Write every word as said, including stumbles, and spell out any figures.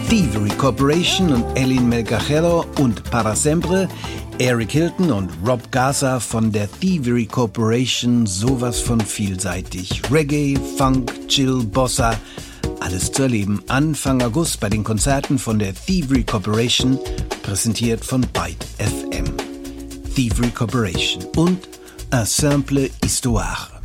Thievery Corporation und Eileen Melgajero und Para Sempre, Eric Hilton und Rob Gaza von der Thievery Corporation, sowas von vielseitig. Reggae, Funk, Chill, Bossa, alles zu erleben Anfang August bei den Konzerten von der Thievery Corporation, präsentiert von Byte F M. Thievery Corporation und Un simple histoire.